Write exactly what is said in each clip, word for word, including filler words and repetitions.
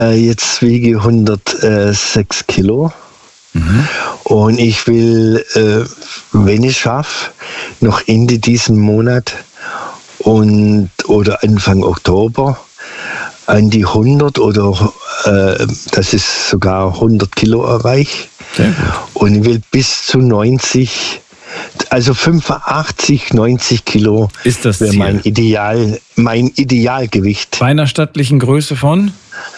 jetzt wiege ich hundertsechs Kilo. Mhm. Und ich will, äh, wenn ich schaffe, noch Ende diesen Monat und oder Anfang Oktober an die hundert oder äh, das ist sogar hundert Kilo erreiche. Und ich will bis zu neunzig, also fünfundachtzig, neunzig Kilo ist das wäre mein Ideal, mein Idealgewicht. Bei einer stattlichen Größe von?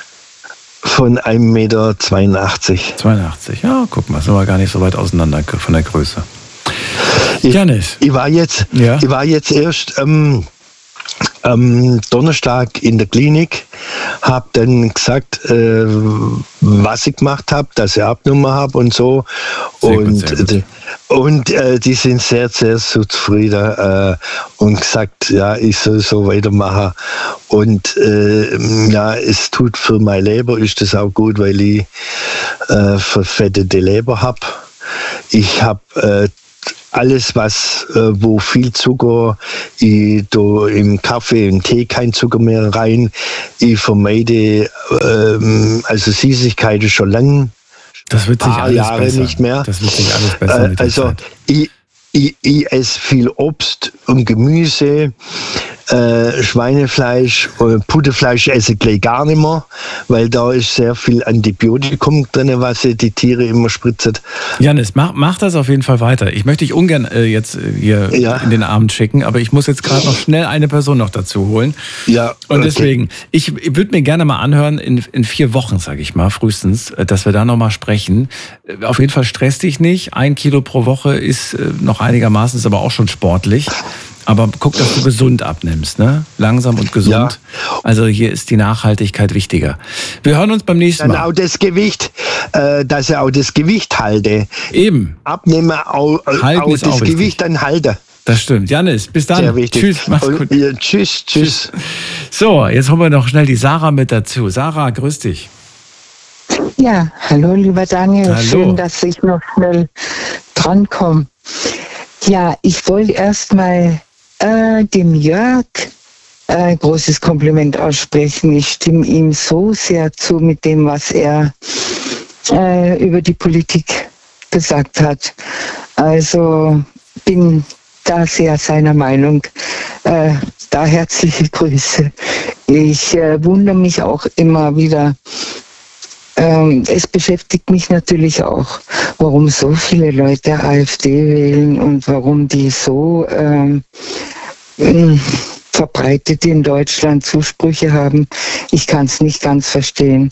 Von ein Meter zweiundachtzig. zweiundachtzig, ja, guck mal, sind wir gar nicht so weit auseinander von der Größe. Ich, Janis. Ich war jetzt, ja? ich war jetzt erst ähm, am Donnerstag in der Klinik, habe dann gesagt, äh, was ich gemacht habe, dass ich abgenommen habe und so. Sehr und gut, gut. und äh, die sind sehr, sehr so zufrieden äh, und gesagt, ja, ich soll so weitermachen. Und äh, ja, es tut für mein Leber, ist das auch gut, weil ich äh, verfettete Leber habe. Ich habe äh, alles, was, äh, wo viel Zucker, ich do im Kaffee, im Tee kein Zucker mehr rein. Ich vermeide ähm, also Süßigkeiten schon lange. Das wird sich alles Jahre besser. nicht mehr. Das wird sich alles besser. Äh, mit der also Zeit. ich, ich, ich esse viel Obst und Gemüse, äh, Schweinefleisch, äh, Putenfleisch esse ich gleich gar nicht mehr, weil da ist sehr viel Antibiotikum drin, was die Tiere immer spritzen. Janis, mach, mach das auf jeden Fall weiter. Ich möchte dich ungern äh, jetzt hier ja. in den Abend schicken, aber ich muss jetzt gerade noch schnell eine Person noch dazu holen. Ja. Und okay. deswegen, ich, ich würde mir gerne mal anhören, in, in vier Wochen, sage ich mal, frühestens, dass wir da nochmal sprechen. Auf jeden Fall stress dich nicht. Ein Kilo pro Woche ist äh, noch einigermaßen, ist aber auch schon sportlich. Aber guck, dass du gesund abnimmst, ne? Langsam und gesund. Ja. Also hier ist die Nachhaltigkeit wichtiger. Wir hören uns beim nächsten Mal. Dann auch das Gewicht, äh, dass ich auch das Gewicht halte. Eben. Abnehmen, auch, auch das auch Gewicht dann halte. Das stimmt. Janis, bis dann. Sehr wichtig. Tschüss, mach's gut. Und, ja, tschüss, tschüss. So, jetzt holen wir noch schnell die Sarah mit dazu. Sarah, grüß dich. Ja, hallo lieber Daniel. Hallo. Schön, dass ich noch schnell drankomme. Ja, ich wollte erst mal äh, dem Jörg ein äh, großes Kompliment aussprechen. Ich stimme ihm so sehr zu mit dem, was er äh, über die Politik gesagt hat. Also bin da sehr seiner Meinung. Äh, da herzliche Grüße. Ich äh, wundere mich auch immer wieder. Ähm, es beschäftigt mich natürlich auch, warum so viele Leute AfD wählen und warum die so ähm, verbreitet in Deutschland Zusprüche haben. Ich kann es nicht ganz verstehen.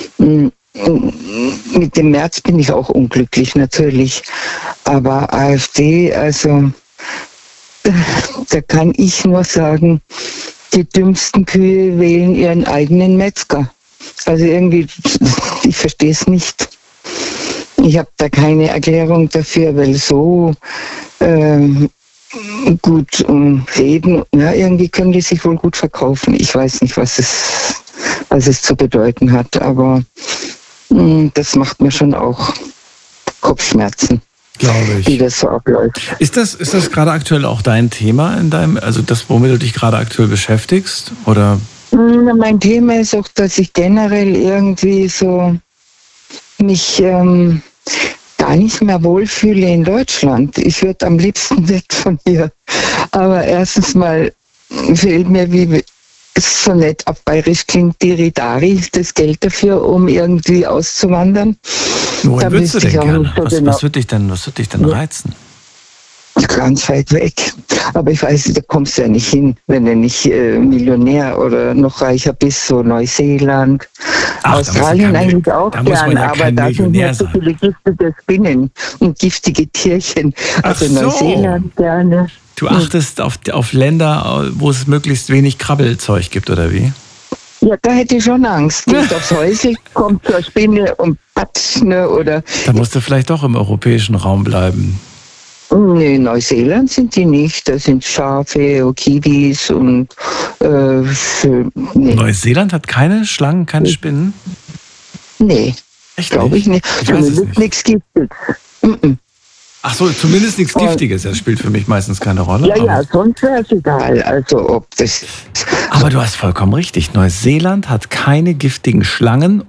Mit dem März bin ich auch unglücklich, natürlich. Aber AfD, also da kann ich nur sagen, die dümmsten Kühe wählen ihren eigenen Metzger. Also irgendwie, ich verstehe es nicht. Ich habe da keine Erklärung dafür, weil so ähm, gut um, reden, ja, irgendwie können die sich wohl gut verkaufen. Ich weiß nicht, was es, was es zu bedeuten hat, aber mh, das macht mir schon auch Kopfschmerzen. Glaube ich. Wie das so abläuft. Ist das, ist das gerade aktuell auch dein Thema in deinem, also das, womit du dich gerade aktuell beschäftigst? Oder? Mein Thema ist auch, dass ich generell irgendwie so mich ähm, gar nicht mehr wohlfühle in Deutschland. Ich würde am liebsten weg von hier. Aber erstens mal fehlt mir, wie es so nett auf Bayerisch klingt, die Ridari, das Geld dafür, um irgendwie auszuwandern. Wohin würdest du denn gerne? So was, genau. was würde dich denn, was würde dich denn reizen? Ganz weit weg. Aber ich weiß, da kommst du ja nicht hin, wenn du nicht äh, Millionär oder noch reicher bist, so Neuseeland. Ach, Australien eigentlich kein, auch da gern, ja aber da sind ja so viele giftige Spinnen und giftige Tierchen. Also so. Neuseeland gerne. Du achtest auf, auf Länder, wo es möglichst wenig Krabbelzeug gibt, oder wie? Ja, da hätte ich schon Angst. Gehst aufs Häusl, kommt zur Spinne und patsch, ne, oder... Da musst du vielleicht doch im europäischen Raum bleiben. Nee, Neuseeland sind die nicht. Da sind Schafe und Kiwis und... Äh, nee. Neuseeland hat keine Schlangen, keine Spinnen? Nee, echt glaube ich nicht. Ich weiß es nicht. Nichts gibt es. Ach so, zumindest nichts Giftiges. Das spielt für mich meistens keine Rolle. Ja, ja, sonst wäre es egal. Also ob das. Aber du hast vollkommen richtig. Neuseeland hat keine giftigen Schlangen